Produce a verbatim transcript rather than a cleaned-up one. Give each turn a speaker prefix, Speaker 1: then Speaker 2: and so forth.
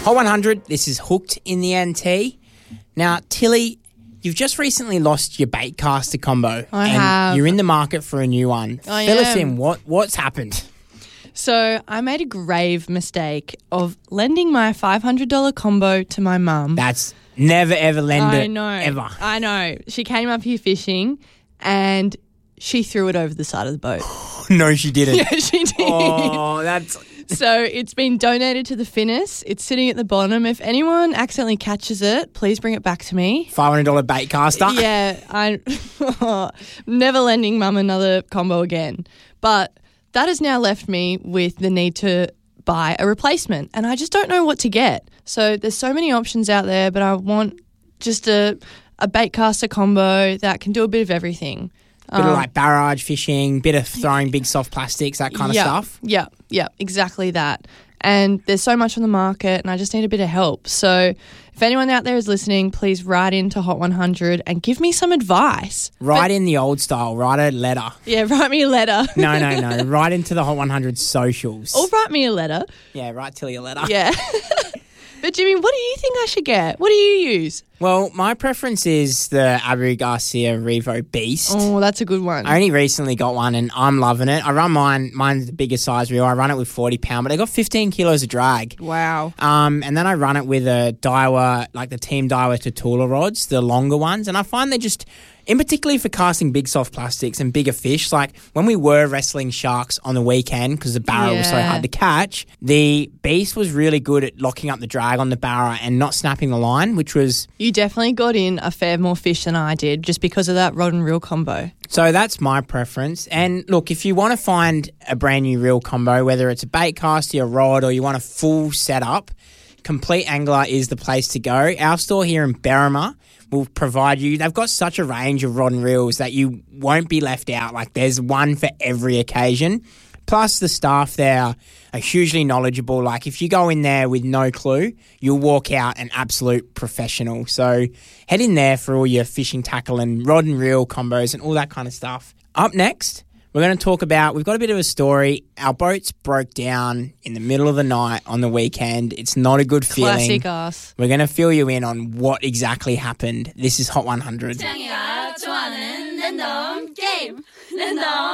Speaker 1: Hot one hundred, this is Hooked in the N T. Now, Tilly, you've just recently lost your bait caster combo.
Speaker 2: I
Speaker 1: and
Speaker 2: have.
Speaker 1: You're in the market for a new one.
Speaker 2: I
Speaker 1: Fill
Speaker 2: am.
Speaker 1: us in. What, what's happened?
Speaker 2: So I made a grave mistake of lending my five hundred dollars combo to my mum.
Speaker 1: That's never, ever lend
Speaker 2: I
Speaker 1: it.
Speaker 2: know.
Speaker 1: Ever.
Speaker 2: I know. She came up here fishing and she threw it over the side of the boat.
Speaker 1: No, she didn't.
Speaker 2: Yeah, she did.
Speaker 1: Oh, that's...
Speaker 2: So it's been donated to the Finnis. It's sitting at the bottom. If anyone accidentally catches it, please bring it back to me.
Speaker 1: five hundred dollars bait caster?
Speaker 2: Yeah, I never lending mum another combo again. But that has now left me with the need to buy a replacement, and I just don't know what to get. So there's so many options out there, but I want just a a bait caster combo that can do a bit of everything.
Speaker 1: Bit
Speaker 2: Um,
Speaker 1: of like barrage fishing, bit of throwing big soft plastics, that kind of
Speaker 2: yeah,
Speaker 1: stuff.
Speaker 2: Yeah, yeah, exactly that. And there's so much on the market and I just need a bit of help. So if anyone out there is listening, please write into Hot one hundred and give me some advice.
Speaker 1: Write in the old style. Write a letter.
Speaker 2: Yeah, write me a letter.
Speaker 1: No, no, no. Write into the Hot one hundred socials.
Speaker 2: Or write me a letter.
Speaker 1: Yeah, write Tilly a letter.
Speaker 2: Yeah. But Jimmy, what do you think I should get? What do you use?
Speaker 1: Well, my preference is the Abu Garcia Revo Beast.
Speaker 2: Oh, that's a good one.
Speaker 1: I only recently got one and I'm loving it. I run mine. Mine's the biggest size reel. I run it with forty pound, but I got fifteen kilos of drag.
Speaker 2: Wow.
Speaker 1: Um, and then I run it with a Daiwa, like the Team Daiwa Tatula rods, the longer ones. And I find they're just, in particularly for casting big soft plastics and bigger fish, like when we were wrestling sharks on the weekend because the barra was so
Speaker 2: Yeah.
Speaker 1: hard to catch, the Beast was really good at locking up the drag on the barra and not snapping the line, which was...
Speaker 2: You definitely got in a fair more fish than I did just because of that rod and reel combo.
Speaker 1: So that's my preference. And look, if you want to find a brand new reel combo, whether it's a bait caster, a rod, or you want a full setup, Complete Angler is the place to go. Our store here in Berrima will provide you. They've got such a range of rod and reels that you won't be left out. Like there's one for every occasion. Plus the staff there are hugely knowledgeable. Like if you go in there with no clue, you'll walk out an absolute professional. So head in there for all your fishing tackle and rod and reel combos and all that kind of stuff. Up next, we're going to talk about, we've got a bit of a story. Our boats broke down in the middle of the night on the weekend. It's not a good feeling.
Speaker 2: Classic us.
Speaker 1: We're going to fill you in on what exactly happened. This is Hot one hundred.
Speaker 3: 장이가 좋아하는 랜덤 게임 랜덤